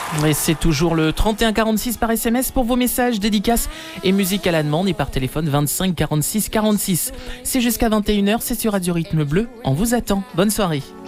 Et c'est toujours le 31 46 par SMS pour vos messages, dédicaces et musique à la demande et par téléphone 25 46 46. C'est jusqu'à 21h, c'est sur Radio Rythme Bleu. On vous attend. Bonne soirée.